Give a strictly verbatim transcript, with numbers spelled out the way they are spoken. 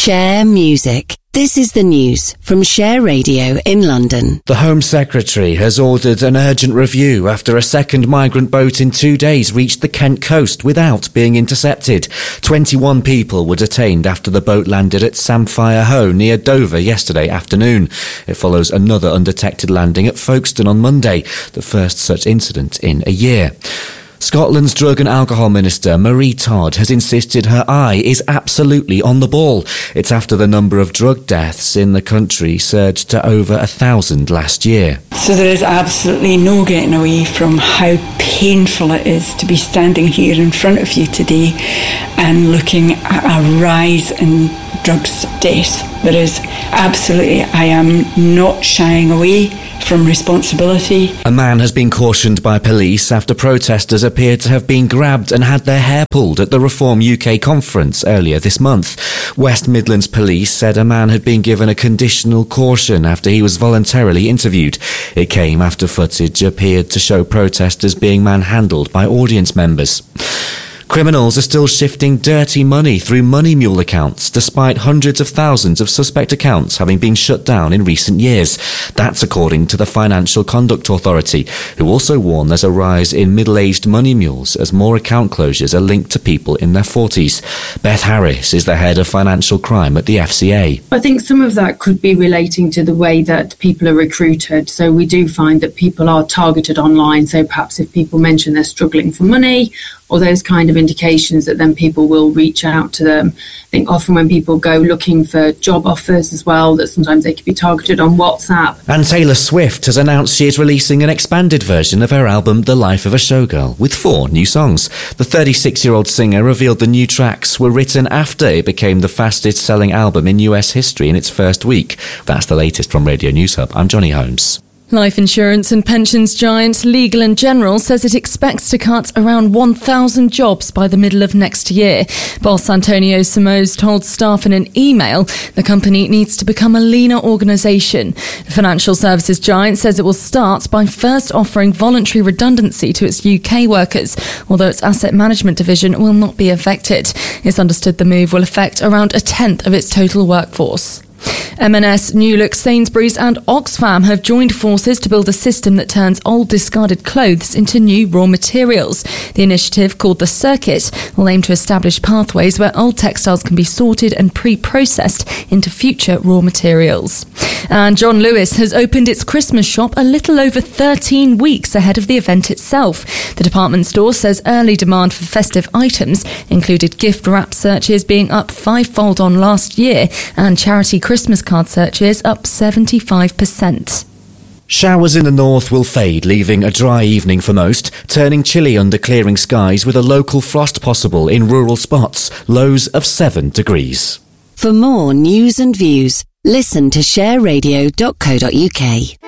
Share Music. This is the news from Share Radio in London. The Home Secretary has ordered an urgent review after a second migrant boat in two days reached the Kent coast without being intercepted. twenty-one people were detained after the boat landed at Samphire Hoe near Dover yesterday afternoon. It follows another undetected landing at Folkestone on Monday, the first such incident in a year. Scotland's Drug and Alcohol Minister, Marie Todd, has insisted her eye is absolutely on the ball. It's after the number of drug deaths in the country surged to over a thousand last year. So there is absolutely no getting away from how painful it is to be standing here in front of you today and looking at a rise in drugs death. There is absolutely, I am not shying away from responsibility. A man has been cautioned by police after protesters appeared to have been grabbed and had their hair pulled at the Reform U K conference earlier this month. West Midlands Police said a man had been given a conditional caution after he was voluntarily interviewed. It came after footage appeared to show protesters being manhandled by audience members. Criminals are still shifting dirty money through money mule accounts, despite hundreds of thousands of suspect accounts having been shut down in recent years. That's according to the Financial Conduct Authority, who also warn there's a rise in middle-aged money mules as more account closures are linked to people in their forties. Beth Harris is the head of financial crime at the F C A. I think some of that could be relating to the way that people are recruited. So we do find that people are targeted online. So perhaps if people mention they're struggling for money, or those kind of indications, that then people will reach out to them. I think often when people go looking for job offers as well, that sometimes they could be targeted on WhatsApp. And Taylor Swift has announced she is releasing an expanded version of her album The Life of a Showgirl with four new songs. The thirty-six-year-old singer revealed the new tracks were written after it became the fastest-selling album in U S history in its first week. That's the latest from Radio News Hub. I'm Johnny Holmes. Life insurance and pensions giant Legal and General says it expects to cut around one thousand jobs by the middle of next year. Boss Antonio Somos told staff in an email the company needs to become a leaner organisation. The financial services giant says it will start by first offering voluntary redundancy to its U K workers, although its asset management division will not be affected. It's understood the move will affect around a tenth of its total workforce. M and S, New Look, Sainsbury's and Oxfam have joined forces to build a system that turns old discarded clothes into new raw materials. The initiative, called The Circuit, will aim to establish pathways where old textiles can be sorted and pre-processed into future raw materials. And John Lewis has opened its Christmas shop a little over thirteen weeks ahead of the event itself. The department store says early demand for festive items included gift wrap searches being up fivefold on last year and charity Christmas card searches up seventy-five percent. Showers in the north will fade, leaving a dry evening for most, turning chilly under clearing skies with a local frost possible in rural spots, lows of seven degrees. For more news and views, listen to share radio dot co dot uk.